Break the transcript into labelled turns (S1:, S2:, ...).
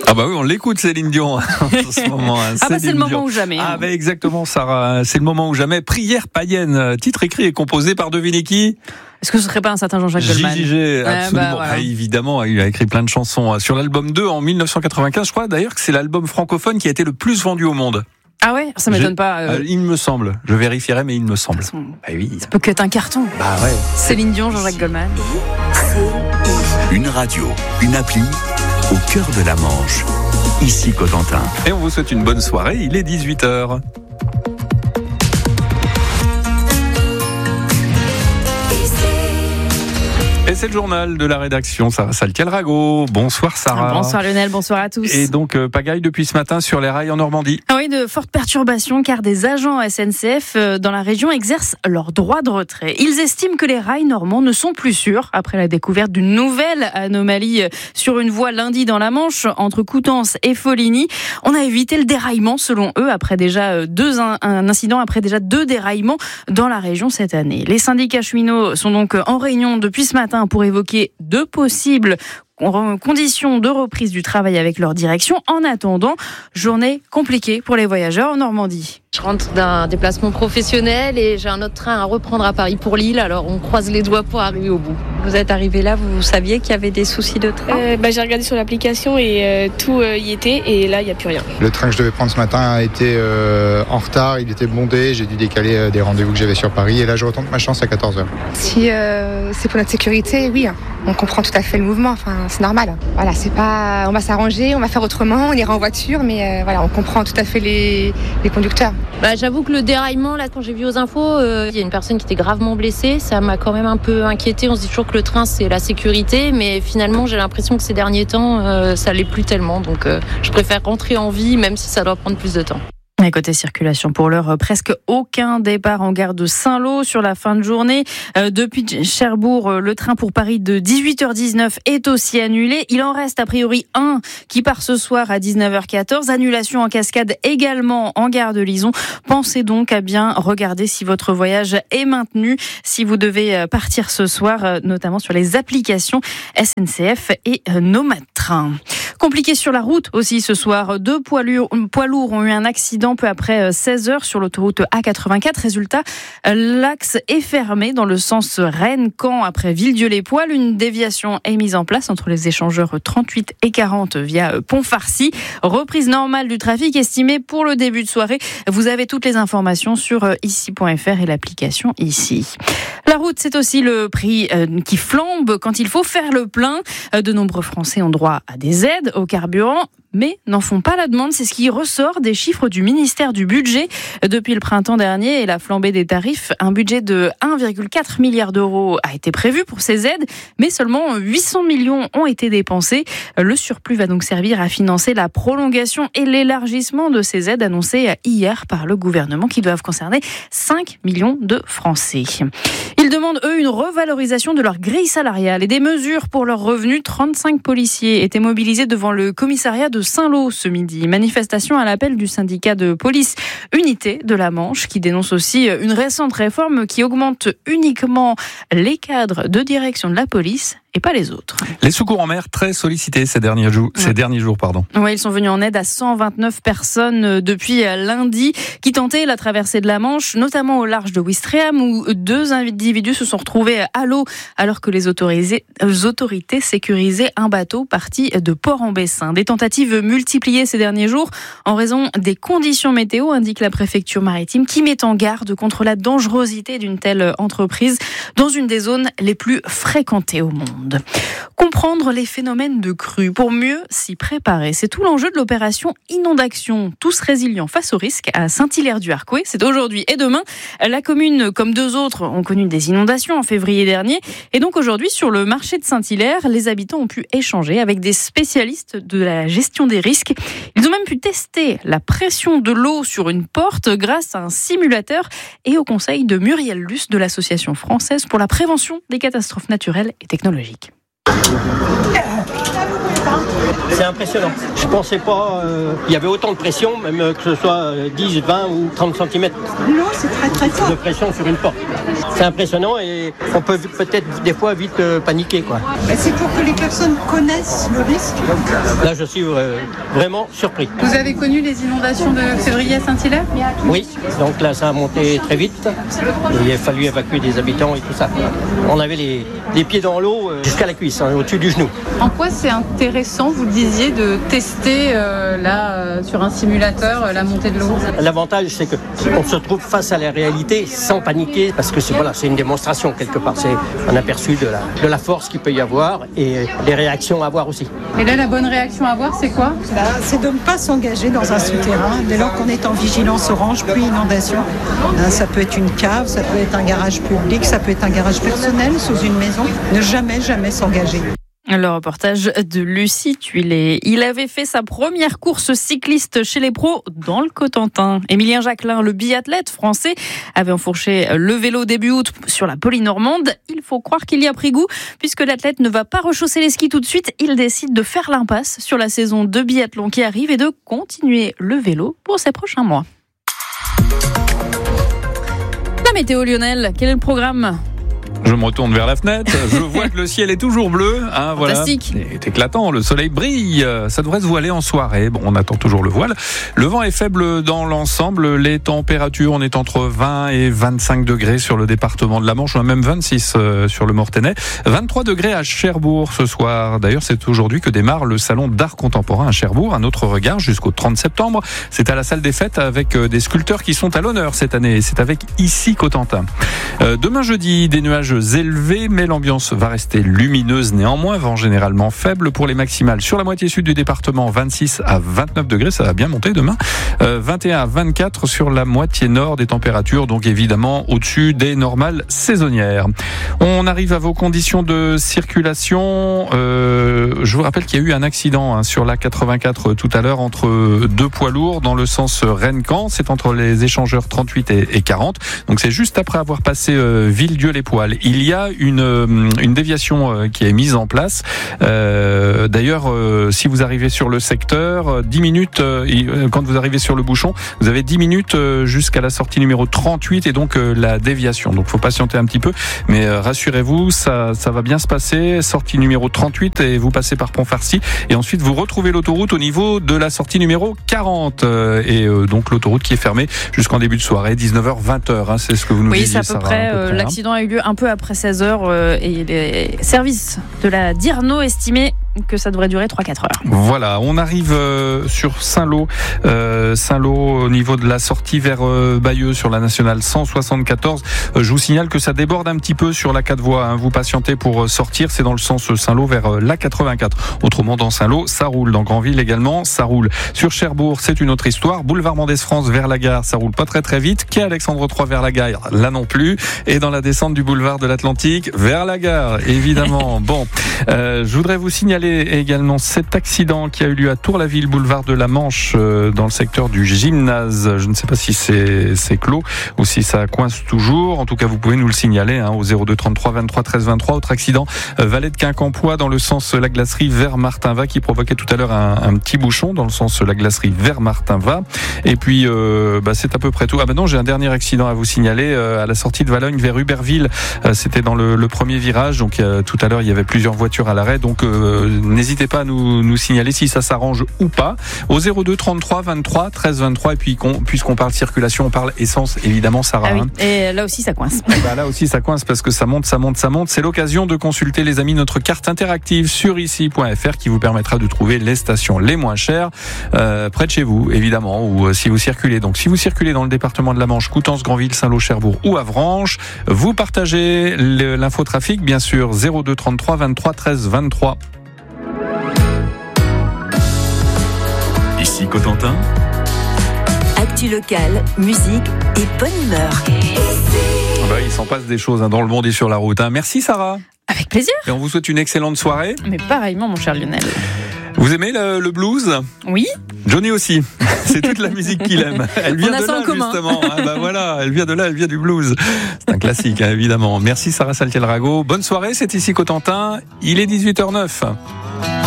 S1: Ah bah oui, on l'écoute Céline Dion en ce moment.
S2: C'est le moment ou jamais.
S1: Ah bah exactement Sarah, c'est le moment ou jamais. Prière païenne, titre écrit et composé par devinez qui ?
S2: Est-ce que ce serait pas un certain Jean-Jacques Goldman ?
S1: JJG, absolument.
S2: Voilà.
S1: Évidemment, il a écrit plein de chansons sur l'album 2 en 1995. Je crois d'ailleurs que c'est l'album francophone qui a été le plus vendu au monde.
S2: Ah ouais, ça m'étonne pas.
S1: Il me semble. Je vérifierai, mais il me semble.
S2: Bah oui. Ça peut qu'être un carton.
S1: Bah ouais.
S2: Céline Dion, Jean-Jacques Goldman.
S3: Une radio, une appli, au cœur de la Manche. Ici Cotentin.
S1: Et on vous souhaite une bonne soirée. Il est 18h. Et c'est le journal de la rédaction, Sarah Saltiel-Rago. Bonsoir Sarah.
S2: Bonsoir Lionel, bonsoir à tous.
S1: Et donc pagaille depuis ce matin sur les rails en Normandie.
S2: Ah oui, de fortes perturbations car des agents SNCF dans la région exercent leur droit de retrait. Ils estiment que les rails normands ne sont plus sûrs après la découverte d'une nouvelle anomalie sur une voie lundi dans la Manche entre Coutances et Foligny. On a évité le déraillement selon eux après déjà un incident après déjà 2 déraillements dans la région cette année. Les syndicats cheminots sont donc en réunion depuis ce matin pour évoquer 2 possibles conditions de reprise du travail avec leur direction. En attendant, journée compliquée pour les voyageurs en Normandie.
S4: Je rentre d'un déplacement professionnel et j'ai un autre train à reprendre à Paris pour Lille, alors on croise les doigts pour arriver au bout.
S5: Vous êtes arrivé là, vous saviez qu'il y avait des soucis de train ?
S6: J'ai regardé sur l'application et tout y était et là il n'y a plus rien.
S7: Le train que je devais prendre ce matin a été en retard, il était bondé, j'ai dû décaler des rendez-vous que j'avais sur Paris et là je retente ma chance à 14h.
S8: Si c'est pour notre sécurité, oui, on comprend tout à fait le mouvement, c'est normal. Voilà, c'est pas, on va s'arranger, on va faire autrement, on ira en voiture, mais on comprend tout à fait les conducteurs.
S4: J'avoue que le déraillement, là, quand j'ai vu aux infos, il y a une personne qui était gravement blessée. Ça m'a quand même un peu inquiétée. On se dit toujours que le train, c'est la sécurité. Mais finalement, j'ai l'impression que ces derniers temps, ça l'est plus tellement. Donc, je préfère rentrer en vie, même si ça doit prendre plus de temps.
S2: Et côté circulation, pour l'heure, presque aucun départ en gare de Saint-Lô sur la fin de journée. Depuis Cherbourg, le train pour Paris de 18h19 est aussi annulé. Il en reste a priori un qui part ce soir à 19h14. Annulation en cascade également en gare de Lison. Pensez donc à bien regarder si votre voyage est maintenu, si vous devez partir ce soir, notamment sur les applications SNCF et Nomad Train. Compliqué sur la route aussi ce soir. 2 poids lourds ont eu un accident peu après 16h sur l'autoroute A84. Résultat, l'axe est fermé dans le sens Rennes-Caen après Villedieu-les-Poils. Une déviation est mise en place entre les échangeurs 38 et 40 via Pont-Farcy. Reprise normale du trafic estimée pour le début de soirée. Vous avez toutes les informations sur ici.fr et l'application Ici. La route, c'est aussi le prix qui flambe quand il faut faire le plein. De nombreux Français ont droit à des aides au carburant, mais n'en font pas la demande. C'est ce qui ressort des chiffres du ministère du Budget. Depuis le printemps dernier et la flambée des tarifs, un budget de 1,4 milliard d'euros a été prévu pour ces aides, mais seulement 800 millions ont été dépensés. Le surplus va donc servir à financer la prolongation et l'élargissement de ces aides annoncées hier par le gouvernement qui doivent concerner 5 millions de Français. Ils demandent, eux, une revalorisation de leur grille salariale et des mesures pour leurs revenus. 35 policiers étaient mobilisés devant le commissariat de Saint-Lô ce midi. Manifestation à l'appel du syndicat de police Unité de la Manche qui dénonce aussi une récente réforme qui augmente uniquement les cadres de direction de la police et pas les autres.
S1: Les secours en mer très sollicités ces derniers jours.
S2: Oui, ils sont venus en aide à 129 personnes depuis lundi qui tentaient la traversée de la Manche, notamment au large de Ouistreham où 2 individus se sont retrouvés à l'eau alors que les autorités sécurisaient un bateau parti de Port-en-Bessin. Des tentatives multipliées ces derniers jours en raison des conditions météo, indique la préfecture maritime qui met en garde contre la dangerosité d'une telle entreprise dans une des zones les plus fréquentées au monde. Comprendre les phénomènes de crue pour mieux s'y préparer. C'est tout l'enjeu de l'opération Inondation. Tous résilients face au risque à Saint-Hilaire-du-Harcouët. C'est aujourd'hui et demain. La commune, comme 2 autres, ont connu des inondations en février dernier. Et donc aujourd'hui, sur le marché de Saint-Hilaire, les habitants ont pu échanger avec des spécialistes de la gestion des risques. Ils ont même pu tester la pression de l'eau sur une porte grâce à un simulateur et au conseil de Muriel Luce de l'Association française pour la prévention des catastrophes naturelles et technologiques.
S9: C'est impressionnant. Je ne pensais pas qu'il y avait autant de pression, même que ce soit 10, 20 ou 30 cm.
S10: Non, c'est très très fort.
S9: De pression sur une porte. C'est impressionnant et on peut peut-être des fois vite paniquer, quoi.
S10: C'est pour que les personnes connaissent le risque.
S9: Là, je suis vraiment surpris.
S11: Vous avez connu les inondations de février à Saint-Hilaire ?
S9: Oui, donc là, ça a monté très vite. Il a fallu évacuer des habitants et tout ça. On avait les pieds dans l'eau jusqu'à la cuisse, au-dessus du genou.
S11: En quoi c'est intéressant, vous le disiez, de tester sur un simulateur la montée de l'eau ?
S9: L'avantage, c'est qu'on se trouve face à la réalité sans paniquer, parce que c'est une démonstration quelque part. C'est un aperçu de la force qu'il peut y avoir et les réactions à avoir aussi.
S11: Et là, la bonne réaction à avoir, c'est quoi ?
S10: C'est de ne pas s'engager dans un souterrain dès lors qu'on est en vigilance orange, puis inondation. Ça peut être une cave, ça peut être un garage public, ça peut être un garage personnel sous une maison. Ne jamais s'engager.
S2: Le reportage de Lucie Tuilé. Il avait fait sa première course cycliste chez les pros dans le Cotentin. Émilien Jacquelin, le biathlète français, avait enfourché le vélo début août sur la Polynormande. Il faut croire qu'il y a pris goût, puisque l'athlète ne va pas rechausser les skis tout de suite. Il décide de faire l'impasse sur la saison de biathlon qui arrive et de continuer le vélo pour ces prochains mois. La météo, Lionel, quel est le programme ?
S1: Je me retourne vers la fenêtre, je vois que le ciel est toujours bleu.
S2: Fantastique.
S1: Voilà. C'est éclatant, le soleil brille. Ça devrait se voiler en soirée. Bon, on attend toujours le voile. Le vent est faible dans l'ensemble. Les températures, on est entre 20 et 25 degrés sur le département de la Manche, même 26 sur le Mortainais. 23 degrés à Cherbourg ce soir. D'ailleurs, c'est aujourd'hui que démarre le salon d'art contemporain à Cherbourg. Un autre regard jusqu'au 30 septembre. C'est à la salle des fêtes avec des sculpteurs qui sont à l'honneur cette année. C'est avec Ici Cotentin. Demain jeudi, des nuages élevés, mais l'ambiance va rester lumineuse néanmoins, vent généralement faible pour les maximales. Sur la moitié sud du département, 26 à 29 degrés, ça va bien monter demain. 21 à 24 sur la moitié nord des températures, donc évidemment au-dessus des normales saisonnières. On arrive à vos conditions de circulation. Je vous rappelle qu'il y a eu un accident sur la 84 tout à l'heure entre deux poids lourds dans le sens Rennes-Caen. C'est entre les échangeurs 38 et 40. Donc c'est juste après avoir passé Villedieu-les-Poils. Il y a une déviation qui est mise en place. D'ailleurs, si vous arrivez sur le secteur, 10 minutes, quand vous arrivez sur le bouchon, vous avez 10 minutes jusqu'à la sortie numéro 38 et donc la déviation. Donc, faut patienter un petit peu, mais rassurez-vous, ça va bien se passer. Sortie numéro 38 et vous passez par Pont-Farcy et ensuite vous retrouvez l'autoroute au niveau de la sortie numéro 40 et donc l'autoroute qui est fermée jusqu'en début de soirée, 19h-20h. C'est ce que vous nous disiez,
S2: Sarah. Oui, c'est à peu près. L'accident a eu lieu un peu après 16h et les services de la DIRNO estimaient que ça devrait durer 3-4 heures.
S1: Voilà, on arrive sur Saint-Lô. Saint-Lô au niveau de la sortie vers Bayeux sur la nationale 174. Je vous signale que ça déborde un petit peu sur la 4 voies. Vous patientez pour sortir, c'est dans le sens Saint-Lô vers la 84. Autrement, dans Saint-Lô, ça roule. Dans Granville également, ça roule. Sur Cherbourg, c'est une autre histoire. Boulevard Mendès-France vers la gare, ça roule pas très très vite. Quai Alexandre III vers la gare, là non plus. Et dans la descente du boulevard de l'Atlantique vers la gare, évidemment. Bon, je voudrais vous signaler également cet accident qui a eu lieu à Tour-la-Ville, boulevard de la Manche, dans le secteur du gymnase. Je ne sais pas si c'est clos ou si ça coince toujours. En tout cas, vous pouvez nous le signaler au 02 33 23 13 23. Autre accident, Vallée de Quincampoix dans le sens la glacerie vers Martinvat qui provoquait tout à l'heure un petit bouchon dans le sens la glacerie vers Martinvat. Et puis, c'est à peu près tout. Non, j'ai un dernier accident à vous signaler à la sortie de Valognes vers Huberville. C'était dans le premier virage. Donc, tout à l'heure, il y avait plusieurs voitures à l'arrêt. Donc, n'hésitez pas à nous signaler si ça s'arrange ou pas au 02 33 23 13 23 et puis puisqu'on parle circulation, on parle essence évidemment, Sarah.
S2: Ah oui. Et là aussi ça coince.
S1: Là aussi ça coince parce que ça monte. C'est l'occasion de consulter les amis notre carte interactive sur ici.fr qui vous permettra de trouver les stations les moins chères près de chez vous évidemment ou si vous circulez. Donc si vous circulez dans le département de la Manche, Coutances, Granville, Saint-Lô, Cherbourg ou Avranches, vous partagez l'infotrafic bien sûr 02 33 23 13 23.
S3: Ici Cotentin.
S12: Actu locale, musique et bonne humeur.
S1: Il s'en passe des choses dans le monde et sur la route. Merci Sarah.
S2: Avec plaisir.
S1: Et on vous souhaite une excellente soirée.
S2: Mais pareillement mon cher Lionel.
S1: Vous aimez le blues ?
S2: Oui.
S1: Johnny aussi. C'est toute la musique qu'il aime. Elle vient de là justement. Voilà, elle vient de là, elle vient du blues. C'est un classique évidemment. Merci Sarah Saltiel-Rago. Bonne soirée, c'est ici Cotentin. Il est 18h09.